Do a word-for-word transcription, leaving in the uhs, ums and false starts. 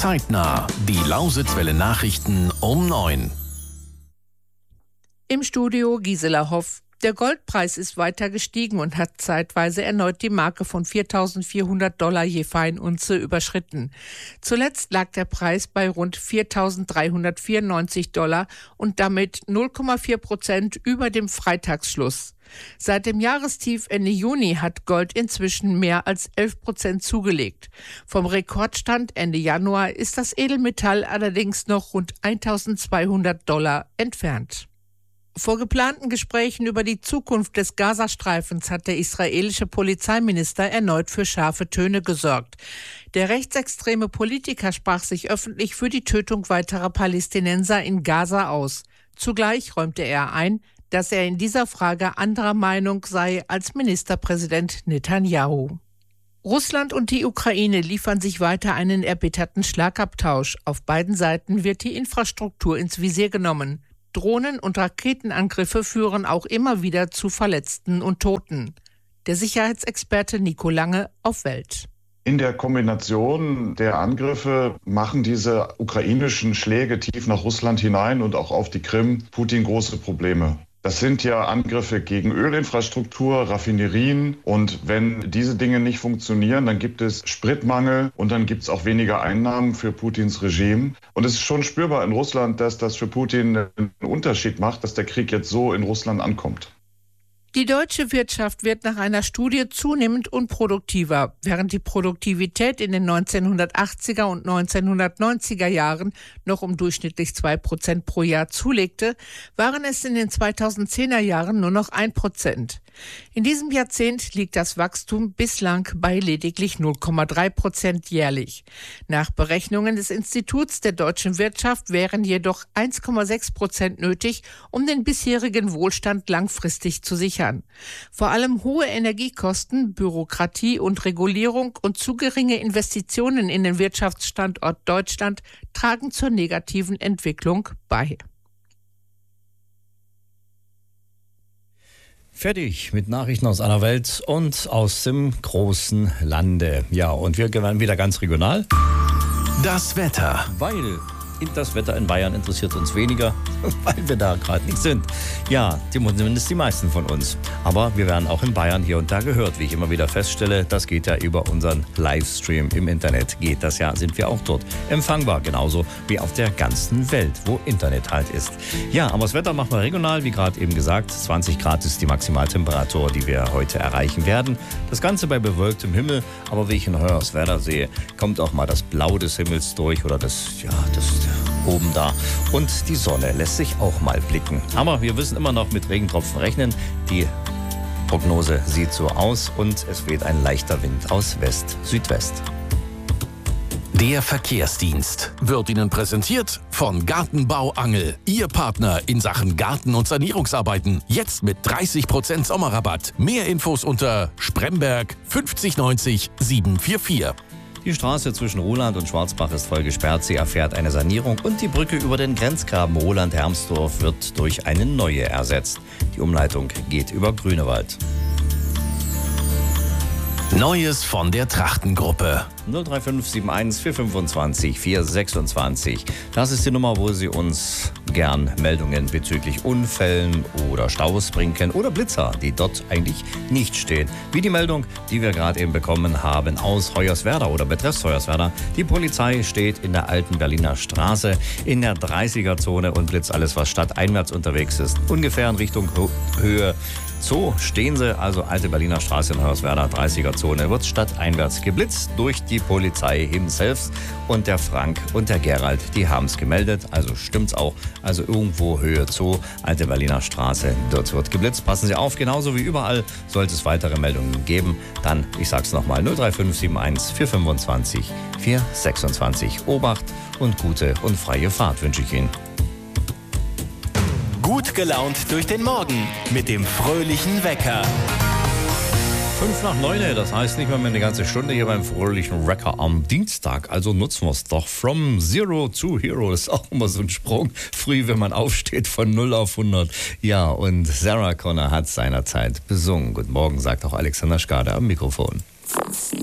Zeitnah, die Lausitzwelle Nachrichten um neun. Im Studio Gisela Hoff. Der Goldpreis ist weiter gestiegen und hat zeitweise erneut die Marke von viertausendvierhundert Dollar je Feinunze überschritten. Zuletzt lag der Preis bei rund viertausenddreihundertvierundneunzig Dollar und damit null Komma vier Prozent über dem Freitagsschluss. Seit dem Jahrestief Ende Juni hat Gold inzwischen mehr als elf Prozent zugelegt. Vom Rekordstand Ende Januar ist das Edelmetall allerdings noch rund eintausendzweihundert Dollar entfernt. Vor geplanten Gesprächen über die Zukunft des Gazastreifens hat der israelische Polizeiminister erneut für scharfe Töne gesorgt. Der rechtsextreme Politiker sprach sich öffentlich für die Tötung weiterer Palästinenser in Gaza aus. Zugleich räumte er ein, dass er in dieser Frage anderer Meinung sei als Ministerpräsident Netanyahu. Russland und die Ukraine liefern sich weiter einen erbitterten Schlagabtausch. Auf beiden Seiten wird die Infrastruktur ins Visier genommen. Drohnen- und Raketenangriffe führen auch immer wieder zu Verletzten und Toten. Der Sicherheitsexperte Nico Lange auf Welt. In der Kombination der Angriffe machen diese ukrainischen Schläge tief nach Russland hinein und auch auf die Krim Putin große Probleme. Das sind ja Angriffe gegen Ölinfrastruktur, Raffinerien. Und wenn diese Dinge nicht funktionieren, dann gibt es Spritmangel und dann gibt es auch weniger Einnahmen für Putins Regime. Und es ist schon spürbar in Russland, dass das für Putin einen Unterschied macht, dass der Krieg jetzt so in Russland ankommt. Die deutsche Wirtschaft wird nach einer Studie zunehmend unproduktiver. Während die Produktivität in den neunzehnhundertachtziger und neunzehnhundertneunziger Jahren noch um durchschnittlich zwei Prozent pro Jahr zulegte, waren es in den zweitausendzehner Jahren nur noch ein Prozent. In diesem Jahrzehnt liegt das Wachstum bislang bei lediglich null Komma drei Prozent jährlich. Nach Berechnungen des Instituts der deutschen Wirtschaft wären jedoch eins Komma sechs Prozent nötig, um den bisherigen Wohlstand langfristig zu sichern. Vor allem hohe Energiekosten, Bürokratie und Regulierung und zu geringe Investitionen in den Wirtschaftsstandort Deutschland tragen zur negativen Entwicklung bei. Fertig mit Nachrichten aus aller Welt und aus dem großen Lande. Ja, und wir werden wieder ganz regional. Das Wetter. Weil das Wetter in Bayern interessiert uns weniger, weil wir da gerade nicht sind. Ja, zumindest die meisten von uns. Aber wir werden auch in Bayern hier und da gehört, wie ich immer wieder feststelle. Das geht ja über unseren Livestream im Internet. Geht das ja, sind wir auch dort empfangbar. Genauso wie auf der ganzen Welt, wo Internet halt ist. Ja, aber das Wetter machen wir regional, wie gerade eben gesagt. zwanzig Grad ist die Maximaltemperatur, die wir heute erreichen werden. Das Ganze bei bewölktem Himmel. Aber wie ich in Hoyerswerda sehe, kommt auch mal das Blau des Himmels durch oder das, ja, das oben da. Und die Sonne lässt sich auch mal blicken. Aber wir müssen immer noch mit Regentropfen rechnen. Die Prognose sieht so aus und es weht ein leichter Wind aus West-Südwest. Der Verkehrsdienst wird Ihnen präsentiert von Gartenbau Angel. Ihr Partner in Sachen Garten- und Sanierungsarbeiten. Jetzt mit dreißig Prozent Sommerrabatt. Mehr Infos unter Spremberg fünfzig neunzig sieben vier vier. Die Straße zwischen Roland und Schwarzbach ist voll gesperrt. Sie erfährt eine Sanierung und die Brücke über den Grenzgraben Roland-Hermsdorf wird durch eine neue ersetzt. Die Umleitung geht über Grünewald. Neues von der Trachtengruppe. null drei fünf sieben eins vier fünfundzwanzig vier sechsundzwanzig. Das ist die Nummer, wo Sie uns gern Meldungen bezüglich Unfällen oder Staus bringen können oder Blitzer, die dort eigentlich nicht stehen. Wie die Meldung, die wir gerade eben bekommen haben aus Hoyerswerda oder betreffs Hoyerswerda. Die Polizei steht in der alten Berliner Straße in der dreißiger-Zone und blitzt alles, was stadteinwärts unterwegs ist. Ungefähr in Richtung Höhe Zoo stehen sie, also alte Berliner Straße in Hoyerswerda, dreißiger-Zone, wird stadteinwärts geblitzt durch die Polizei himself. Und der Frank und der Gerald, die haben es gemeldet, also stimmt's auch. Also irgendwo Höhe Zoo, alte Berliner Straße, dort wird geblitzt. Passen Sie auf, genauso wie überall sollte es weitere Meldungen geben. Dann, ich sag's nochmal, null drei fünf sieben eins vier fünfundzwanzig vier sechsundzwanzig. Obacht und gute und freie Fahrt wünsche ich Ihnen. Gut gelaunt durch den Morgen mit dem fröhlichen Wecker. Fünf nach neun, das heißt nicht mal mehr eine ganze Stunde hier beim fröhlichen Wecker am Dienstag. Also nutzen wir es doch. From Zero to Hero, das ist auch immer so ein Sprung. Früh, wenn man aufsteht, von null auf hundert. Ja, und Sarah Connor hat seinerzeit besungen. Guten Morgen, sagt auch Alexander Schade am Mikrofon.